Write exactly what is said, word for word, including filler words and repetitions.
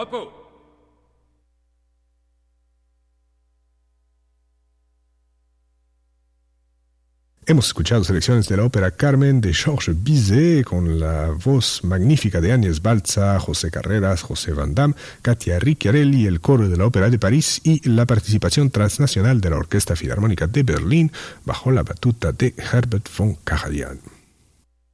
repos. Hemos escuchado selecciones de la ópera Carmen de Georges Bizet con la voz magnífica de Agnès Balza, José Carreras, José Van Damme, Katia Ricciarelli, el coro de la Ópera de París y la participación transnacional de la Orquesta Filarmónica de Berlín bajo la batuta de Herbert von Karajan.